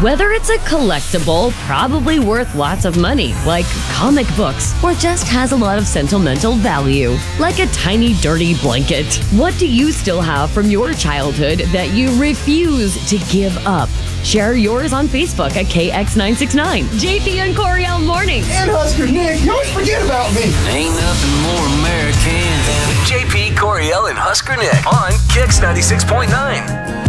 Whether it's a collectible, probably worth lots of money, like comic books, or just has a lot of sentimental value, like a tiny dirty blanket. What do you still have from your childhood that you refuse to give up? Share yours on Facebook at KX969. JP and Coriel Mornings. And Husker Nick, you always forget about me. Ain't nothing more American than JP, Coriel, and Husker Nick on KX 96.9.